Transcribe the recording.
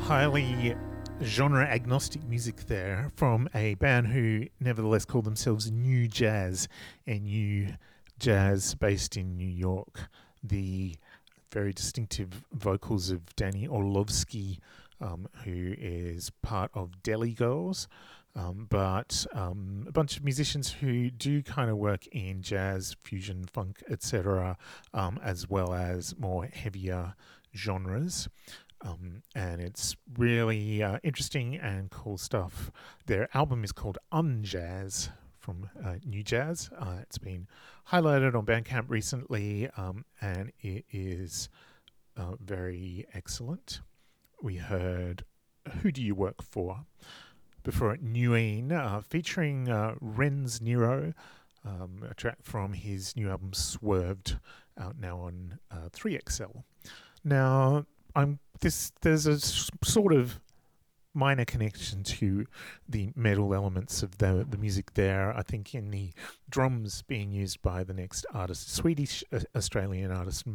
highly genre agnostic music there from a band who nevertheless call themselves New Jazz, and New Jazz based in New York. The very distinctive vocals of Danny Orlovsky, who is part of Deli Girls, but a bunch of musicians who do kind of work in jazz, fusion, funk, etc., as well as more heavier genres. And it's really interesting and cool stuff. Their album is called Unjazz from New Jazz. It's been highlighted on Bandcamp recently, and it is very excellent. We heard Who Do You Work For? Before it, Nguyen, featuring Renz Nero, a track from his new album Swerved, out now on 3XL. Now, there's a sort of minor connection to the metal elements of the music there. I think in the drums being used by the next artist, Swedish Australian artist